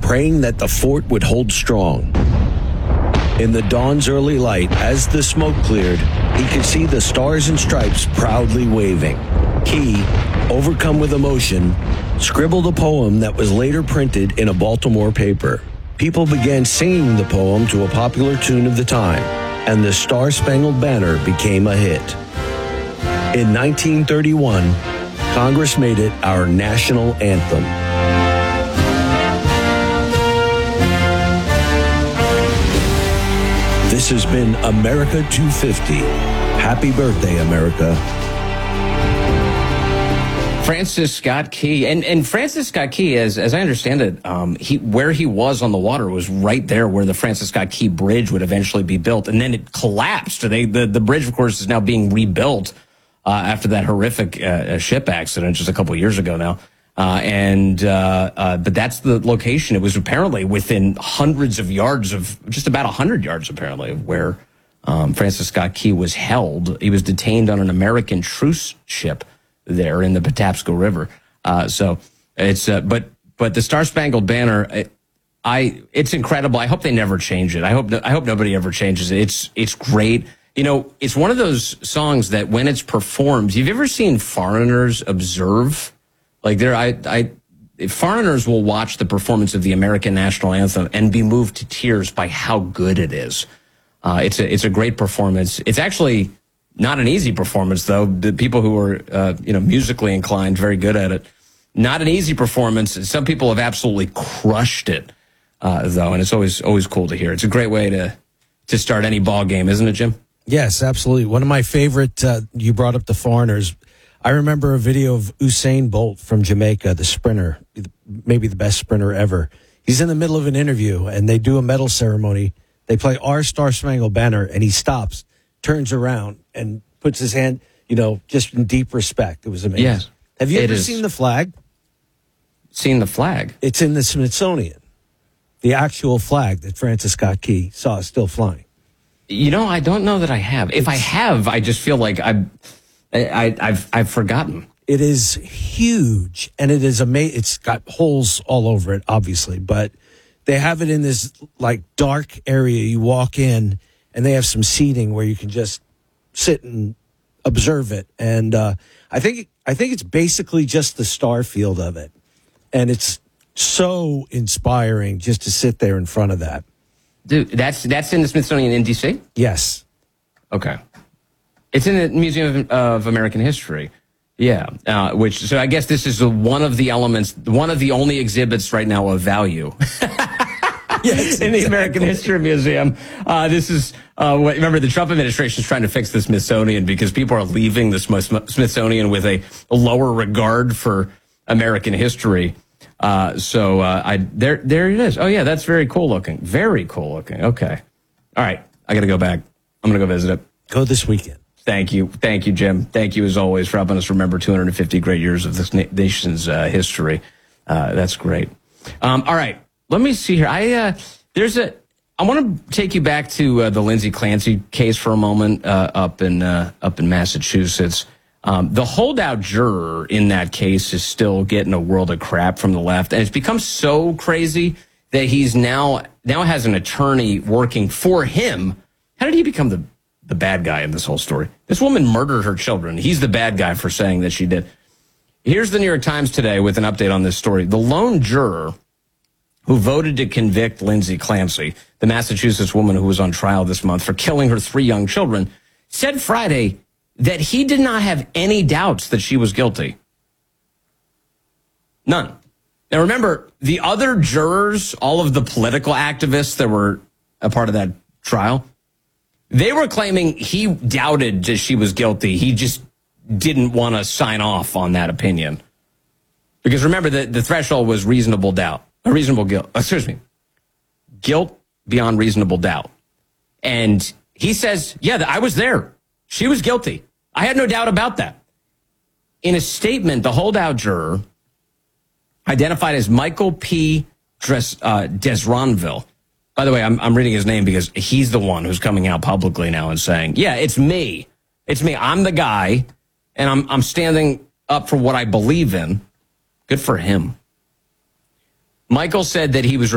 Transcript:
praying that the fort would hold strong. In the dawn's early light, as the smoke cleared, he could see the stars and stripes proudly waving. Key, overcome with emotion, scribbled a poem that was later printed in a Baltimore paper. People began singing the poem to a popular tune of the time, and the Star-Spangled Banner became a hit. In 1931, Congress made it our national anthem. This has been America 250. Happy birthday, America. Francis Scott Key. And Francis Scott Key, as I understand it, where he was on the water was right there where the Francis Scott Key Bridge would eventually be built. And then it collapsed. The bridge, of course, is now being rebuilt after that horrific ship accident just a couple of years ago now. But that's the location. It was apparently within hundreds of yards of, just about 100 yards apparently, of where Francis Scott Key was held. He was detained on an American truce ship there in the Patapsco River. So it's, but the Star-Spangled Banner, it's incredible. I hope they never change it. I hope nobody ever changes it. It's great. You know, it's one of those songs that when it's performed, you've ever seen foreigners observe? Like foreigners will watch the performance of the American national anthem and be moved to tears by how good it is. It's a great performance. It's actually not an easy performance, though. The people who are, musically inclined, very good at it. Not an easy performance. Some people have absolutely crushed it, though, and it's always cool to hear. It's a great way to start any ball game, isn't it, Jim? Yes, absolutely. One of my favorite, you brought up the foreigners. I remember a video of Usain Bolt from Jamaica, the sprinter, maybe the best sprinter ever. He's in the middle of an interview, and they do a medal ceremony. They play Our Star-Spangled Banner, and he stops, turns around, and puts his hand, just in deep respect. It was amazing. Yes. Have you ever seen the flag? Seen the flag? It's in the Smithsonian. The actual flag that Francis Scott Key saw is still flying. I don't know that I have. If I have, I just feel like I've forgotten. It is huge, and it is amazing. It's got holes all over it, obviously, but they have it in this dark area. You walk in, and they have some seating where you can just sit and observe it. And I think it's basically just the star field of it, and it's so inspiring just to sit there in front of that. Dude, that's in the Smithsonian in D.C.? Yes. Okay. It's in the Museum of American History. Yeah. So I guess this is one of the elements, one of the only exhibits right now of value. Yes, in the American History Museum. This is, remember, the Trump administration is trying to fix the Smithsonian because people are leaving the Smithsonian with a lower regard for American history. There it is. Oh, yeah, that's very cool looking. Very cool looking. Okay. All right. I got to go back. I'm going to go visit it. Go this weekend. Thank you. Thank you, Jim. Thank you, as always, for helping us remember 250 great years of this nation's history. That's great. All right. Let me see here. I want to take you back to the Lindsay Clancy case for a moment up in Massachusetts. The holdout juror in that case is still getting a world of crap from the left, and it's become so crazy that he's now has an attorney working for him. How did he become the bad guy in this whole story? This woman murdered her children. He's the bad guy for saying that she did. Here's the New York Times today with an update on this story. The lone juror who voted to convict Lindsay Clancy, the Massachusetts woman who was on trial this month for killing her 3 young children, said Friday that he did not have any doubts that she was guilty. None. Now, remember, the other jurors, all of the political activists that were a part of that trial, they were claiming he doubted that she was guilty. He just didn't want to sign off on that opinion. Because remember, the threshold was reasonable doubt. Reasonable guilt. Guilt beyond reasonable doubt. And he says, yeah, I was there. She was guilty. I had no doubt about that. In a statement, the holdout juror, identified as Michael P. Desronville. By the way, I'm reading his name because he's the one who's coming out publicly now and saying, yeah, it's me. It's me. I'm the guy, and I'm standing up for what I believe in. Good for him. Michael said that he was